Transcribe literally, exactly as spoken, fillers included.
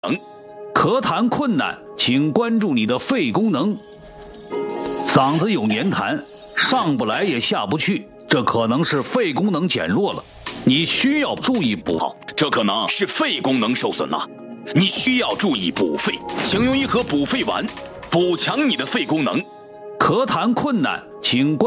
咳痰困难，请关注你的肺功能。嗓子有黏痰，上不来也下不去，这可能是肺功能减弱了，你需要注意补。 好，这可能是肺功能受损了，你需要注意补肺，请用一盒补肺丸，补强你的肺功能。 咳痰困难，请关